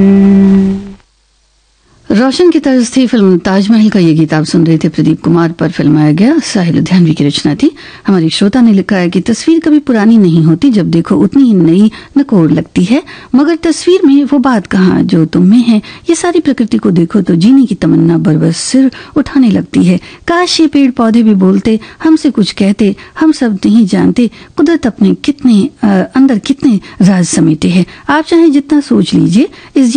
रोशन की तर्ज थी फिल्म ताजमहल का ये गीत आप सुन रहे थे। प्रदीप कुमार पर फिल्माया गया, साहिल लुधियानवी की रचना थी। हमारी श्रोता ने लिखा है कि तस्वीर कभी पुरानी नहीं होती, जब देखो उतनी ही नई नकोर लगती है, मगर तस्वीर में वो बात कहाँ जो तुम में है। ये सारी प्रकृति को देखो तो जीने की तमन्ना बरबस सिर उठाने लगती है। काश ये पेड़ पौधे भी बोलते, हमसे कुछ कहते, हम सब नहीं जानते कुदरत अपने कितने अंदर कितने राज समेटे हैं। आप चाहे जितना सोच लीजिए, इस